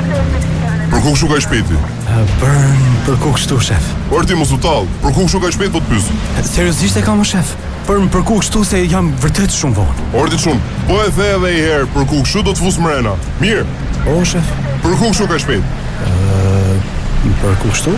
Për ku kështu ka shpejti? Për ku kështu, shef? Por ti mos u tall, për ku kështu ka shpejt po të pyes? Seriozisht e kam, shef? Për ku kështu se jam vërtet shumë vonë. Ordi shumë, po e the edhe një herë, për ku kështu do të fus mrena. Mirë. O, shef? Për ku kështu ka shpejt? Për ku kështu?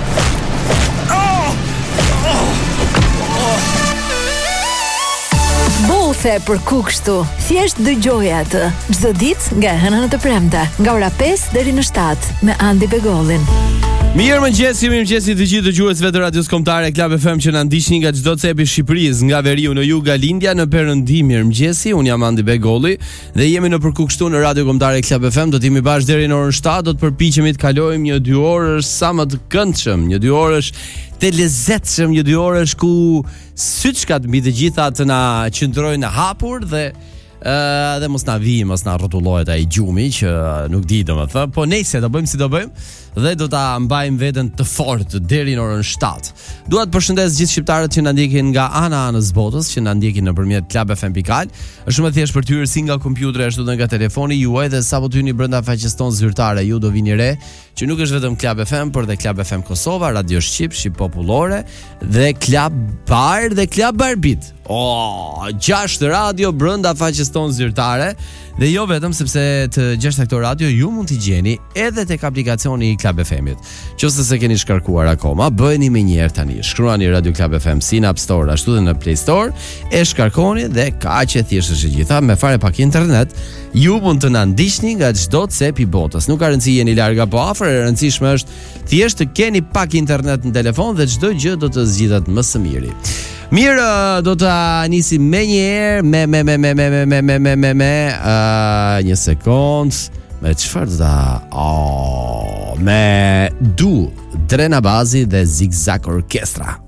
Bothe për ku kështu. Thjesht dëgjoj atë çdo ditë nga hëna në të premte, nga ora 5 deri në 7 me Andi Begollin. Mirëmëngjesi të gjithë dëgjuesve të radios kombëtare Club FM që na ndiqni nga çdo cepi i Shqipërisë, nga veriu në jug, nga lindja në perëndim. Mirëmëngjesi, un jam Andi Begolli dhe jemi në Për ku kështu në radio kombëtare Club FM. Do të jemi bashkë deri në orën 7, do të përpiqemi të kalojmë një 2 orësh sa më të këndshëm, një 2 orësh të lezetshëm, një 2 orësh ku syçkat mbi të gjitha të na qëndrojnë hapur dhe mos na rrotullohet ai gjumi që nuk di domethënë, po nejse do bëjmë si do bëjmë dhe do ta mbajmë veten të fortë deri në orën 7. Dua të përshëndes gjithë shqiptarët që na ndjekin nga anës botës, që na ndjekin nëpërmjet clubfm.al. Është shumë e thjeshtë për të hyrë si nga kompjuteri ashtu edhe nga telefoni juaj dhe sapo të hyni brenda faqes tonë zyrtare, ju do vini re që nuk është vetëm Club FM, por dhe Club FM Kosova, Radio Shqip, Shqip Popullore dhe Club Bar dhe Club Barbit. 6 radio brenda faqes tonë zyrtare dhe jo vetëm, sepse të 6 këto radio ju mund t'i gjeni edhe tek aplikacioni i Club FM-it. Nëse se keni shkarkuar akoma, bëheni me njëherë tani. Shkruani Radio Club FM si në App Store ashtu dhe në Play Store, e shkarkoni dhe kaq e thjeshtë është e gjitha, me fare pak internet, ju mund të na ndiqni nga çdo cep i botës. Nuk ka rëndësi jeni larg apo afër, e rëndësishme është thjesht të keni pak internet në telefon dhe çdo gjë do të zgjidhet më së miri. Mirë, do të nisim me njerë me një sekund. Me çfarë da? Me Du Drenabazi dhe Zigzag Orkestra.